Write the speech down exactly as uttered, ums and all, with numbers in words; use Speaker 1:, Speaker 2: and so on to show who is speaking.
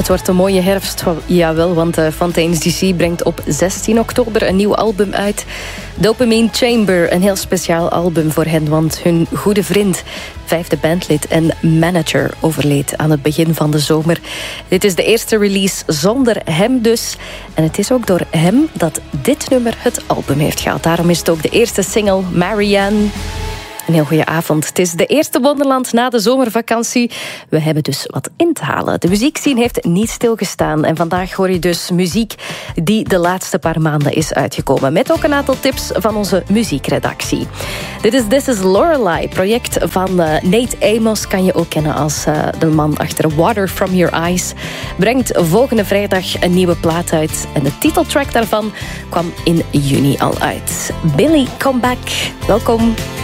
Speaker 1: Het wordt een mooie herfst, jawel, want uh, Fontaines D C brengt op zestien oktober een nieuw album uit. Dopamine Chamber, een heel speciaal album voor hen, want hun goede vriend, vijfde bandlid en manager, overleed aan het begin van de zomer. Dit is de eerste release zonder hem dus. En het is ook door hem dat dit nummer het album heeft gehaald. Daarom is het ook de eerste single, Marianne. Een heel goede avond. Het is de eerste Wonderland na de zomervakantie. We hebben dus wat in te halen. De muziekscene heeft niet stilgestaan. En vandaag hoor je dus muziek die de laatste paar maanden is uitgekomen. Met ook een aantal tips van onze muziekredactie. Dit is This is Lorelei, project van uh, Nate Amos. Kan je ook kennen als uh, de man achter Water From Your Eyes. Brengt volgende vrijdag een nieuwe plaat uit. En de titeltrack daarvan kwam in juni al uit. Billy, come back. Welkom.